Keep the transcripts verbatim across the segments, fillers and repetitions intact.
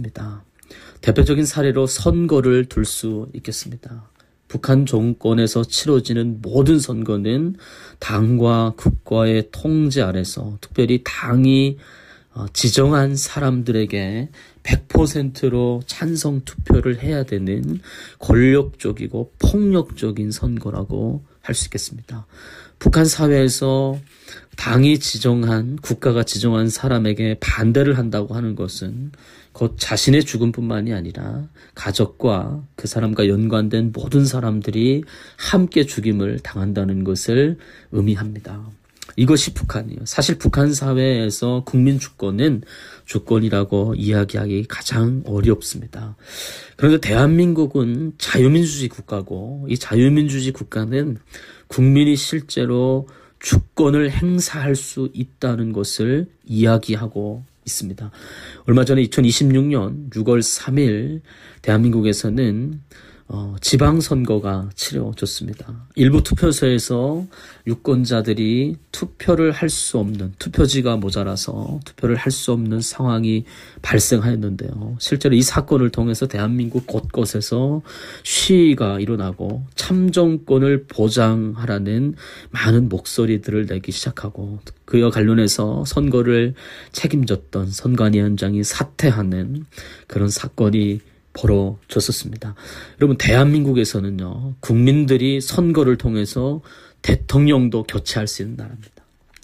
있습니다. 대표적인 사례로 선거를 들 수 있겠습니다. 북한 정권에서 치러지는 모든 선거는 당과 국가의 통제 아래서 특별히 당이 지정한 사람들에게 백 퍼센트로 찬성 투표를 해야 되는 권력적이고 폭력적인 선거라고 할 수 있겠습니다. 북한 사회에서 당이 지정한, 국가가 지정한 사람에게 반대를 한다고 하는 것은 곧 자신의 죽음뿐만이 아니라 가족과 그 사람과 연관된 모든 사람들이 함께 죽임을 당한다는 것을 의미합니다. 이것이 북한이에요. 사실 북한 사회에서 국민 주권은 주권이라고 이야기하기 가장 어렵습니다. 그런데 대한민국은 자유민주주의 국가고, 이 자유민주주의 국가는 국민이 실제로 주권을 행사할 수 있다는 것을 이야기하고 있습니다. 얼마 전에 이천이십육 년 유월 삼일 대한민국에서는 어, 지방선거가 치러졌습니다. 일부 투표소에서 유권자들이 투표를 할 수 없는, 투표지가 모자라서 투표를 할 수 없는 상황이 발생하였는데요. 실제로 이 사건을 통해서 대한민국 곳곳에서 시위가 일어나고 참정권을 보장하라는 많은 목소리들을 내기 시작하고, 그와 관련해서 선거를 책임졌던 선관위원장이 사퇴하는 그런 사건이 벌어졌었습니다. 여러분, 대한민국에서는요, 국민들이 선거를 통해서 대통령도 교체할 수 있는 나라입니다.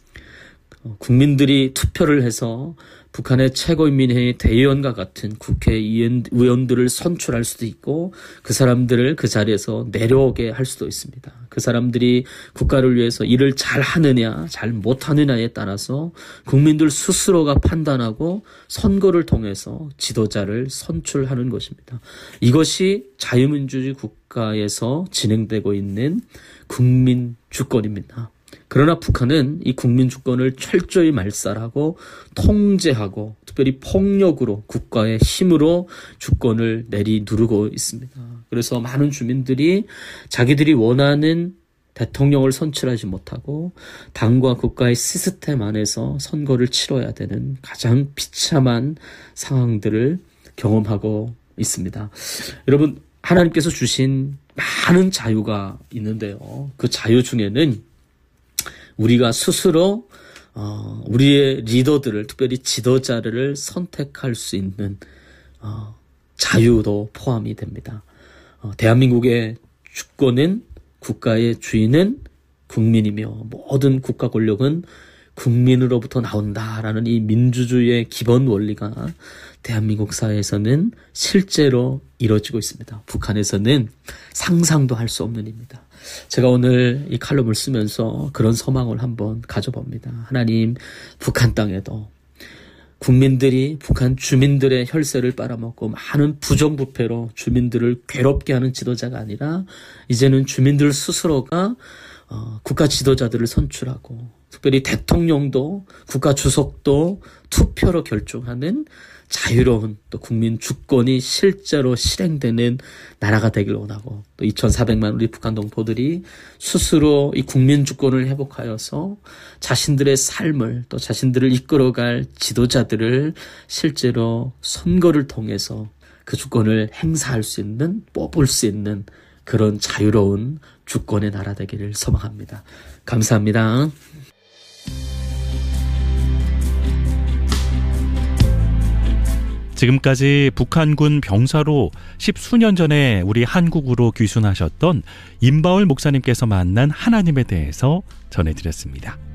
국민들이 투표를 해서 북한의 최고인민회의 대의원과 같은 국회의원들을 선출할 수도 있고, 그 사람들을 그 자리에서 내려오게 할 수도 있습니다. 그 사람들이 국가를 위해서 일을 잘 하느냐 잘 못하느냐에 따라서 국민들 스스로가 판단하고 선거를 통해서 지도자를 선출하는 것입니다. 이것이 자유민주주의 국가에서 진행되고 있는 국민 주권입니다. 그러나 북한은 이 국민 주권을 철저히 말살하고 통제하고, 특별히 폭력으로, 국가의 힘으로 주권을 내리누르고 있습니다. 그래서 많은 주민들이 자기들이 원하는 대통령을 선출하지 못하고 당과 국가의 시스템 안에서 선거를 치러야 되는 가장 비참한 상황들을 경험하고 있습니다. 여러분, 하나님께서 주신 많은 자유가 있는데요, 그 자유 중에는 우리가 스스로 어, 우리의 리더들을, 특별히 지도자를 선택할 수 있는 어, 자유도 포함이 됩니다. 어, 대한민국의 주권은, 국가의 주인은 국민이며 모든 국가 권력은 국민으로부터 나온다라는 이 민주주의의 기본 원리가 대한민국 사회에서는 실제로 이루어지고 있습니다. 북한에서는 상상도 할 수 없는 일입니다. 제가 오늘 이 칼럼을 쓰면서 그런 소망을 한번 가져봅니다. 하나님, 북한 땅에도 국민들이, 북한 주민들의 혈세를 빨아먹고 많은 부정부패로 주민들을 괴롭게 하는 지도자가 아니라 이제는 주민들 스스로가 어, 국가 지도자들을 선출하고, 특별히 대통령도 국가 주석도 투표로 결정하는 자유로운 또 국민 주권이 실제로 실행되는 나라가 되길 원하고, 또 이천사백만 우리 북한 동포들이 스스로 이 국민 주권을 회복하여서 자신들의 삶을, 또 자신들을 이끌어갈 지도자들을 실제로 선거를 통해서 그 주권을 행사할 수 있는, 뽑을 수 있는 그런 자유로운 주권의 나라 되기를 소망합니다. 감사합니다. 지금까지 북한군 병사로 십수년 전에 우리 한국으로 귀순하셨던 임바울 목사님께서 만난 하나님에 대해서 전해드렸습니다.